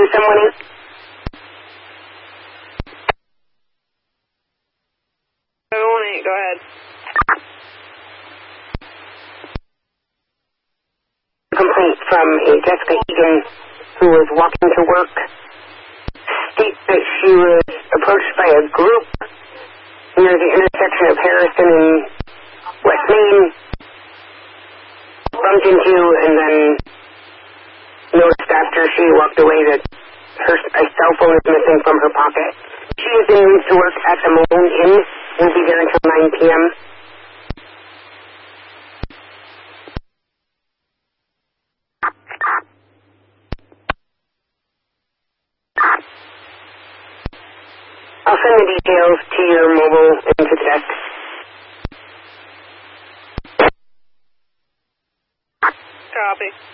someone. Go ahead. Complaint from a Jessica Egan who was walking to work states that she was approached by a group near the intersection of Harrison and West Main, bumped into, and then noticed after she walked away that a cell phone is missing from her pocket. She is en route to work at the Malone Inn. We'll be there until 9 p.m. I'll send the details to your mobile and to text. Copy.